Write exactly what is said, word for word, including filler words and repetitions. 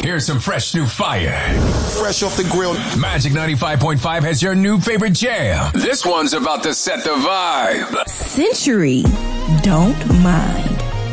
Here's some fresh new fire. Fresh off the grill. Magic ninety-five point five has your new favorite jam. This one's about to set the vibe. Century, don't mind.